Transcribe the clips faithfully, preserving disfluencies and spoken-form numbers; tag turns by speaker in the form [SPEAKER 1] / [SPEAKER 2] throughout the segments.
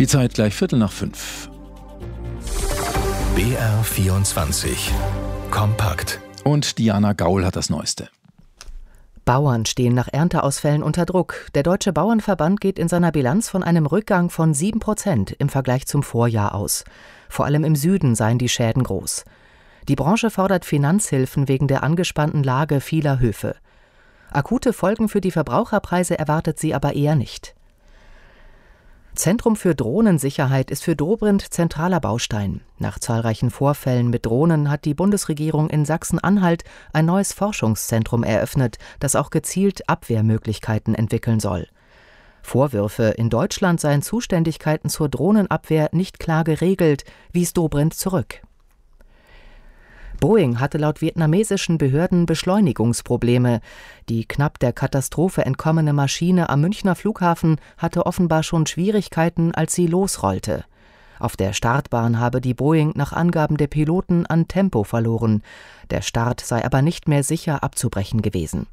[SPEAKER 1] Die Zeit gleich Viertel nach fünf.
[SPEAKER 2] B R vierundzwanzig. Kompakt.
[SPEAKER 1] Und Diana Gaul hat das Neueste.
[SPEAKER 3] Bauern stehen nach Ernteausfällen unter Druck. Der Deutsche Bauernverband geht in seiner Bilanz von einem Rückgang von sieben Prozent im Vergleich zum Vorjahr aus. Vor allem im Süden seien die Schäden groß. Die Branche fordert Finanzhilfen wegen der angespannten Lage vieler Höfe. Akute Folgen für die Verbraucherpreise erwartet sie aber eher nicht. Zentrum für Drohnensicherheit ist für Dobrindt zentraler Baustein. Nach zahlreichen Vorfällen mit Drohnen hat die Bundesregierung in Sachsen-Anhalt ein neues Forschungszentrum eröffnet, das auch gezielt Abwehrmöglichkeiten entwickeln soll. Vorwürfe, in Deutschland seien Zuständigkeiten zur Drohnenabwehr nicht klar geregelt, wies Dobrindt zurück. Boeing hatte laut vietnamesischen Behörden Beschleunigungsprobleme. Die knapp der Katastrophe entkommene Maschine am Münchner Flughafen hatte offenbar schon Schwierigkeiten, als sie losrollte. Auf der Startbahn habe die Boeing nach Angaben der Piloten an Tempo verloren. Der Start sei aber nicht mehr sicher abzubrechen gewesen.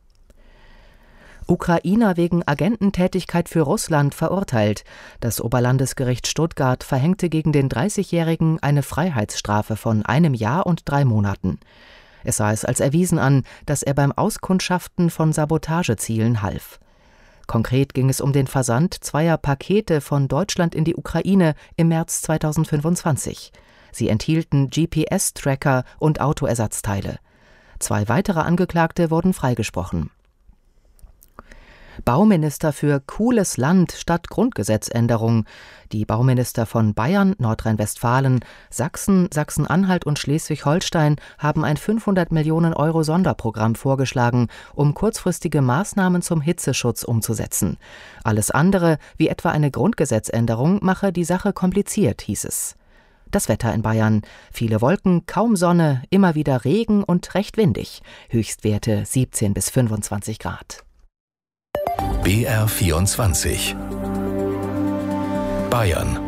[SPEAKER 3] Ukrainer wegen Agententätigkeit für Russland verurteilt. Das Oberlandesgericht Stuttgart verhängte gegen den dreißigjährigen eine Freiheitsstrafe von einem Jahr und drei Monaten. Es sah es als erwiesen an, dass er beim Auskundschaften von Sabotagezielen half. Konkret ging es um den Versand zweier Pakete von Deutschland in die Ukraine im März zweitausendfünfundzwanzig. Sie enthielten G P S-Tracker und Autoersatzteile. Zwei weitere Angeklagte wurden freigesprochen. Bauminister für cooles Land statt Grundgesetzänderung. Die Bauminister von Bayern, Nordrhein-Westfalen, Sachsen, Sachsen-Anhalt und Schleswig-Holstein haben ein fünfhundert Millionen Euro Sonderprogramm vorgeschlagen, um kurzfristige Maßnahmen zum Hitzeschutz umzusetzen. Alles andere, wie etwa eine Grundgesetzänderung, mache die Sache kompliziert, hieß es. Das Wetter in Bayern: viele Wolken, kaum Sonne, immer wieder Regen und recht windig. Höchstwerte siebzehn bis fünfundzwanzig Grad.
[SPEAKER 2] B R vierundzwanzig. Bayern.